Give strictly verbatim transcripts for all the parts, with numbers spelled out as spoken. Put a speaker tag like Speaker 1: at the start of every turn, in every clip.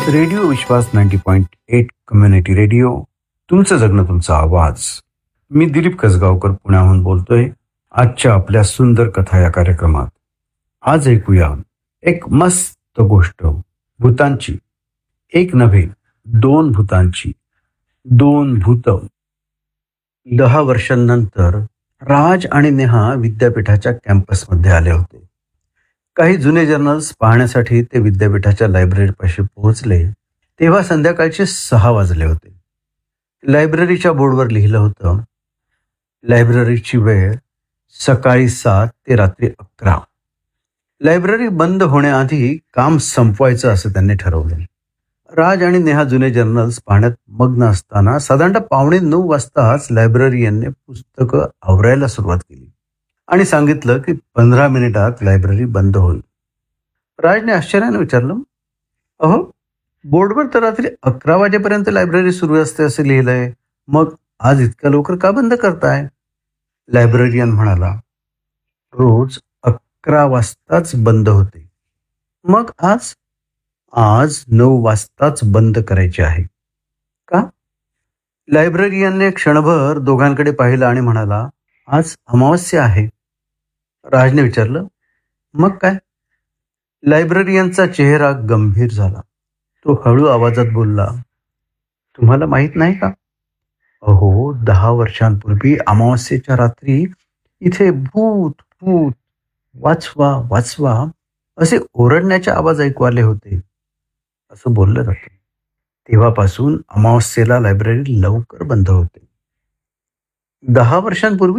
Speaker 1: Radio विश्वास ninety point eight community radio, तुमचं जगणं तुमचा आवाज. मी दिलीप कसगावकर पुण्याहून बोलतोय. आजच्या आपल्या सुंदर कथा या कार्यक्रमात आज ऐकूया एक मस्त गोष्ट, भूतांची. एक नव्हे, दोन भूतांची. दोन भूत. दहा वर्षांनंतर राज आणि नेहा विद्यापीठाच्या कॅम्पसमध्ये आले होते. काही जुने जर्नल्स पाहण्यासाठी ते विद्यापीठाच्या लायब्ररीपाशी पोहोचले तेव्हा संध्याकाळचे सहा वाजले होते. लायब्ररीच्या बोर्डवर लिहिलं होतं, लायब्ररीची वेळ सकाळी सात ते रात्री अकरा. लायब्ररी बंद होण्याआधी काम संपवायचं असं त्यांनी ठरवलं. राज आणि नेहा जुने जर्नल्स पाहण्यात मग्न असताना साधारणतः पावणे नऊ वाजताच लायब्ररीयनने पुस्तकं आवरायला सुरुवात केली आणि सांगितलं की पंधरा मिनिटात लायब्ररी बंद होईल. राजने आश्चर्याने विचारलं, अहो, बोर्डवर तर रात्री अकरा वाजेपर्यंत लायब्ररी सुरू असते असे लिहिलंय, मग आज इतक्या लवकर का बंद करताय? लायब्ररीयन म्हणाला, रोज अकरा वाजताच बंद होते. मग आज आज नऊ वाजताच बंद करायचे आहे. का? लायब्ररीयनने क्षणभर दोघांकडे पाहिलं आणि म्हणाला, आज अमावस्या आहे. राजने विचारलं, मग काय? लायब्ररीयनचा चेहरा गंभीर झाला. तो हळू आवाजात बोलला, तुम्हाला माहित नाही का? अहो, दहा वर्षांपूर्वी अमावस्येच्या रात्री इथे भूत भूत वाचवा वाचवा असे ओरडण्याचे आवाज ऐकू आले होते, असं बोललं जातं. तेव्हापासून अमावस्येला लायब्ररी लवकर बंद होते. दहा वर्षांपूर्वी?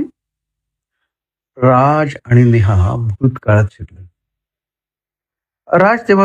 Speaker 1: राज आणि नेहा भूतकाळात शिरले. राज तेव्हा